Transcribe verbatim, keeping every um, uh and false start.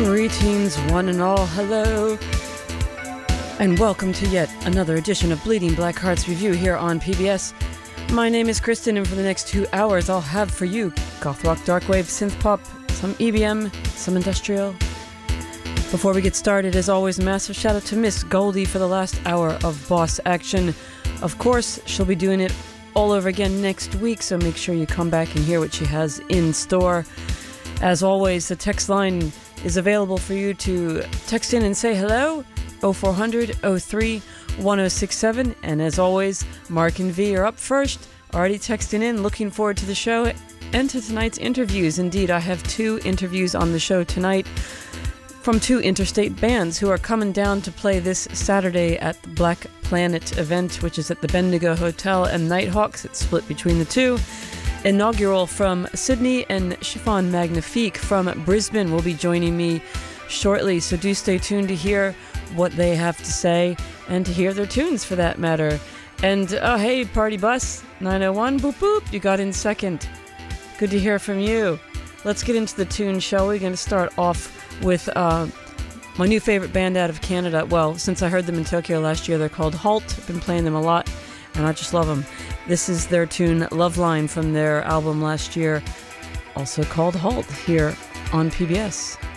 Greetings, one and all. Hello, and welcome to yet another edition of Bleeding Black Hearts Review here on P B S. My name is Kristen, and for the next two hours, I'll have for you goth rock, dark wave, synth pop, some E B M, some industrial. Before we get started, as always, a massive shout out to Miss Goldie for the last hour of Boss Action. Of course, she'll be doing it all over again next week, so make sure you come back and hear what she has in store. As always, the text line is available for you to text in and say hello, oh four hundred, oh three, one oh six seven. And as always, Mark and V are up first, already texting in, looking forward to the show and to tonight's interviews. Indeed, I have two interviews on the show tonight from two interstate bands who are coming down to play this Saturday at the Black Planet event, which is at the Bendigo Hotel and Nighthawks. It's split between the two. Inaugural from Sydney and Chiffon Magnifique from Brisbane will be joining me shortly, so do stay tuned to hear what they have to say and to hear their tunes for that matter. And oh hey, Party Bus nine oh one, boop boop, you got in second. Good to hear from you. Let's get into the tune, shall we? We're going to start off with uh, my new favorite band out of Canada. Well, since I heard them in Tokyo last year, they're called Halt. I've been playing them a lot, and I just love them. This is their tune Love Line from their album last year, also called Halt, here on P B S.